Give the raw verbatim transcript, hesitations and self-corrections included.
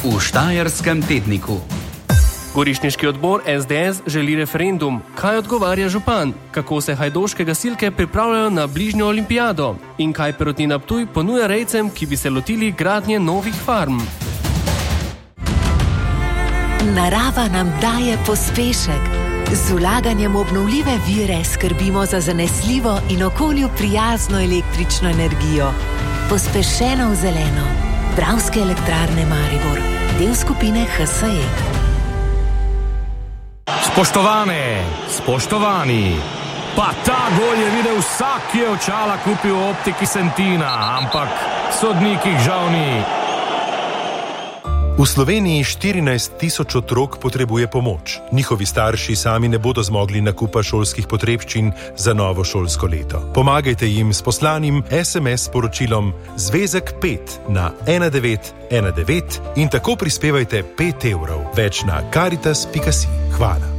v Štajerskem tedniku. Gorišniški odbor es de es želi referendum. Kaj odgovarja župan? Kako se hajdoške gasilke pripravljajo na bližnjo olimpijado? In kaj Perutnina Ptuj ponuja rejcem, ki bi se lotili gradnje novih farm? Narava nam daje pospešek. Z vlaganjem v obnovljive vire skrbimo za zanesljivo in okolju prijazno električno energijo. Pospešeno v zeleno. Dravske elektrarne Maribor. Del skupine ha es e. Spoštovane, spoštovani, pa ta gol je videl vsak, ki je očala kupil v optiki Sentina, ampak sodnikih žal ni. V Sloveniji štirinajst tisoč otrok potrebuje pomoč. Njihovi starši sami ne bodo zmogli nakupa šolskih potrebščin za novo šolsko leto. Pomagajte jim s poslanim es em es sporočilom Zvezek pet na ena devet ena devet in tako prispevajte pet evrov. Več na karitas pika si. Hvala.